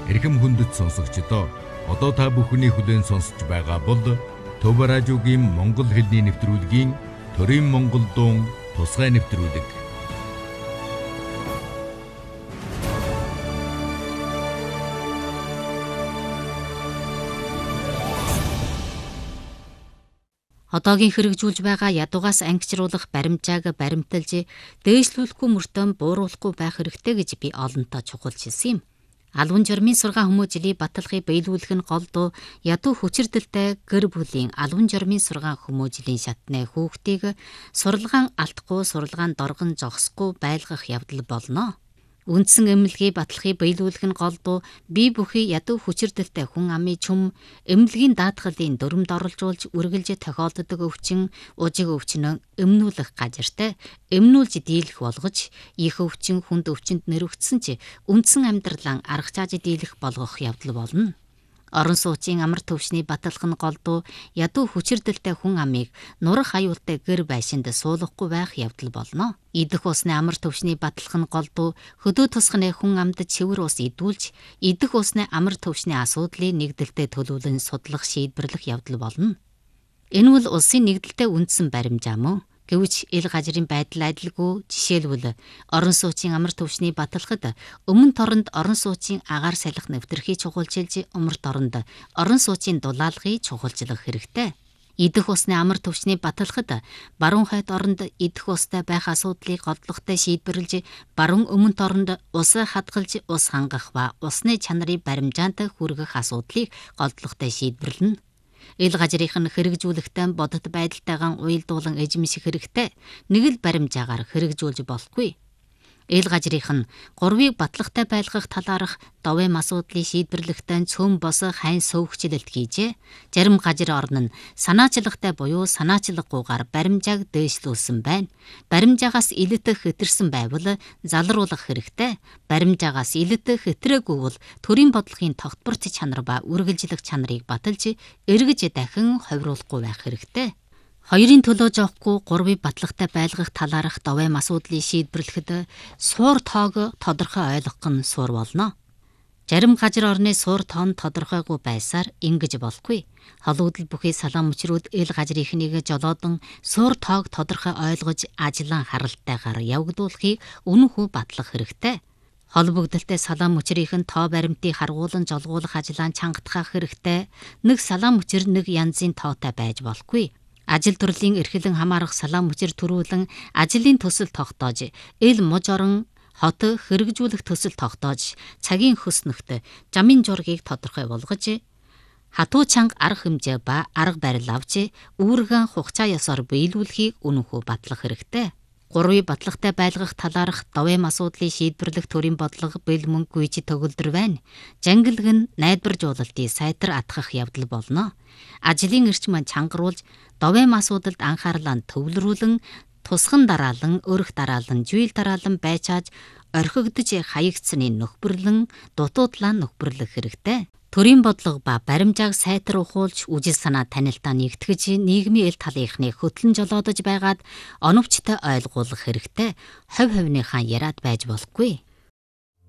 Хэрхэм хүндэт сонсогчдоо одоо та бүхний хүлээн сонсож байгаа бол Төв радиогийн Монгол хэлний нэвтрүүлгийн Төрийн Монгол дуун тусгай нэвтрүүлэг. Одоогийн хэрэгжүүлж байгаа ядуугаас ангичруулах баримжааг баримталж дээшлүүлэхгүй мөртөө бууруулахгүй байх хэрэгтэй гэж би олонтоо чухалчилсан юм. Албан журмын сургаан хүмүүжлийн баталгыг биелүүлэх нь гол дуу ядуу хүчирдэлтэй гэр бүлийн албан журмын сургаан хүмүүжлийн шатны хүүхдийг сурлагаан алдахгүй сурлагаан доргон зогсохгүй байлгах явдал болно. Үндсэн эмнэлгийн баталгыг биелүүлэх нь гол дуу бие бүхий ядуу хүчирдэлтэй хүн амын чүм эмнэлгийн даатгалын дүрмд оруулжуулж үргэлж тохиолддог өвчин ужиг өвчнөө эмнүүлэх газартай эмнүүлж дийлэх болгож их өвчин хүнд өвчнөд нэрвэгдсэн ч үндсэн амьдралаа арга чааж дийлэх болгох явдал болно. Орон сууцын амар төвшний баталгах нь гол дуу ядуу хүчирдэлтэй хүн амыг нурах аюултай гэр байшинд суулгахгүй байх явдал болно. Идэх усны амар төвшний баталгах нь гол дуу хөдөө тусганы хүн амд цэвэр ус идүүлж идэх усны амар төвшний асуудлыг нэгдэлтэй төлөвлөн судлах шийдвэрлэх явдал болно. Энэ бол улсын нэгдэлтэй үндсэн баримжаа мөн. Гэвч ил газрын байдал адилгүй жишээлбэл орон сууцын амар төвшний баталгахад өмнө торонд орон сууцын агаар салхи нэвтрхий чухалчилж умарт оронд орон сууцын дулаалгыг чухалчлах хэрэгтэй. Идэх усны амар төвшний баталгахад баруун хойд оронд идэх устай байх асуудлыг голдлоготой шийдвэрлэж баруун өмнөд оронд ус хадгалж ус хангах ба усны чанарын баримжаанд хүргэх асуудлыг голдлоготой шийдвэрлэнэ. Ил газрынх нь хэрэгжүүлэхтэй бодит байдалтайгаан уялдуулан эзэмших хэрэгтэй. Нэг л баримжаагаар хэрэгжүүлж болохгүй. Ил газрынх нь гурвыг батлагтай байлгах талаарх довын асуудлыг шийдвэрлэхтэй цөм бос хайн сөвгчлэлт хийжээ. Зарим газрын орн нь санаачлагтай буюу санаачлаггүйгээр баримжааг дээшлүүлсэн байна. Баримжаагаас илэт хэтэрсэн байвал залруулах хэрэгтэй. Баримжаагаас илэт хэтрээгүй бол төрийн бодлогын тогтворт чанар ба үргэлжлэх чанарыг баталж эргэж дахин ховируулахгүй байх хэрэгтэй. Хоёрын төлөө жоохгүй гурвыг батлагтай байлгах талаарх довын асуудлыг шийдвэрлэхэд суур тоог тодорхой ойлгох нь суур болно. Зарим газар орны суур тоон тодорхойгүй байсаар ингэж болохгүй. Хологдол бүхий салаан мөчрүүд ил газрынхнийг жолоодон суур тоог тодорхой ойлгож ажлан харалтайгаар явагдуулахыг үнэнхүү батлах хэрэгтэй. Холбогдолтой салаан мөчрийн тоо баримтыг харгуулан жолгуулах ажлаа чангатгах хэрэгтэй. Нэг салаан мөчр нэг янзын тоотой байж болохгүй. Ажил төрлийн эрхлэн хамаарах салаан мөчр төрүүлэн ажлын төсөл тогтоож, ил муж орон хот хэрэгжүүлэх төсөл тогтоож, цагийн хөснөгт жамын жургийг тодорхой болгож, хатуу чанга арга хэмжээ ба арга барил авч, үүргэн хугацаа ёсоор биелүүлэхийг үнэнхүү батлах хэрэгтэй. Гурвыг батлагтай байлгах талаарх довын асуудлыг шийдвэрлэх төрийн бодлого бэл мөнгө гүйж төгөлдөр байна. Жангилг нь найдваржуулалтыг сайтар атгах явдал болно. Ажлын эрчим чангаруулж, довын асуудалд анхаарлаа төвлөрүүлэн, тусган дараалан, өрх дараалан, жийл дараалан байчааж, орхигдож хаягдсны нөхбөрлөн, дутуудлаа нөхбөрлөх хэрэгтэй. Төрийн бодлого ба баримжааг сайтар ухуулж үжил санаа танилтаа нэгтгэж нийгмийн эл талынхны хөтлөн жолоодож байгаад оновчтой ойлгуулах хэрэгтэй. Хувь хувийнхаа яриад байж болохгүй.